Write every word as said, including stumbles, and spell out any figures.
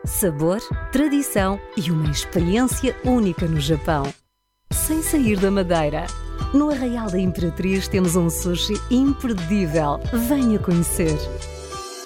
Sabor, tradição e uma experiência única no Japão. Sem sair da Madeira. No Arraial da Imperatriz temos um sushi imperdível. Venha conhecer.